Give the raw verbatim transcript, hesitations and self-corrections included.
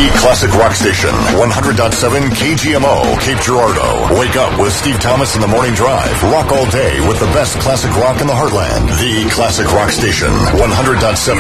The Classic Rock Station, one hundred point seven K G M O, Cape Girardeau. Wake up with Steve Thomas in the Morning Drive. Rock all day with the best classic rock in the heartland. The Classic Rock Station, one hundred point seven